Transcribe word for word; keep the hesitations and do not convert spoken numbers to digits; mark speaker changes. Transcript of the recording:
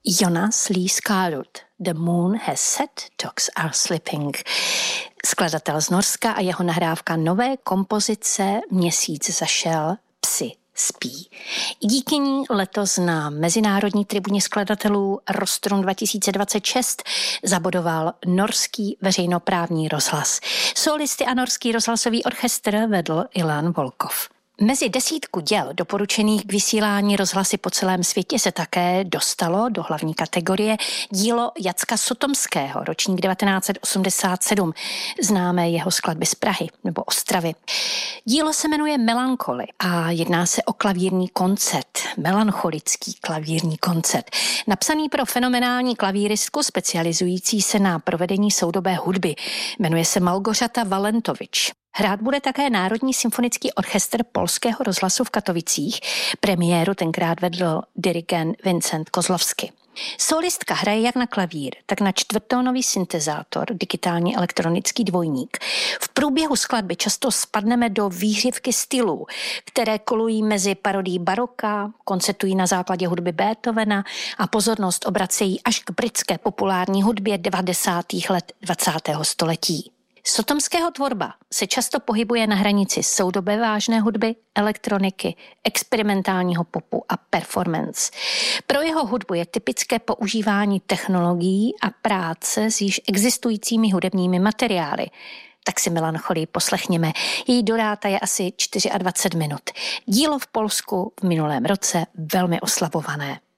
Speaker 1: Jonas Lee Skarud, The Moon Has Set, Dogs Are Sleeping. Skladatel z Norska a jeho nahrávka nové kompozice Měsíc zašel, psi spí. I díky ní letos na Mezinárodní tribuně skladatelů Rostrum dva tisíce dvacet šest zabodoval norský veřejnoprávní rozhlas. Solisty a norský rozhlasový orchestr vedl Ilan Volkov. Mezi desítku děl doporučených k vysílání rozhlasy po celém světě se také dostalo do hlavní kategorie dílo Jacka Sotomského, ročník devatenáct set osmdesát sedm, známé jeho skladby z Prahy nebo Ostravy. Dílo se jmenuje Melancholy a jedná se o klavírní koncert, melancholický klavírní koncert, napsaný pro fenomenální klavíristku specializující se na provedení soudobé hudby. Jmenuje se Malgořata Valentovič. Hrát bude také Národní symfonický orchestr Polského rozhlasu v Katovicích. Premiéru tenkrát vedl dirigent Vincent Kozlovsky. Solistka hraje jak na klavír, tak na čtvrttónový syntezátor, digitální elektronický dvojník. V průběhu skladby často spadneme do výhřivky stylů, které kolují mezi parodií baroka, koncertují na základě hudby Beethovena a pozornost obracejí až k britské populární hudbě devadesátých let dvacátého století. Sotomského tvorba se často pohybuje na hranici soudobé vážné hudby, elektroniky, experimentálního popu a performance. Pro jeho hudbu je typické používání technologií a práce s již existujícími hudebními materiály. Tak si Melancholii poslechněme. Její doráta je asi dvacet čtyři minut. Dílo v Polsku v minulém roce velmi oslavované.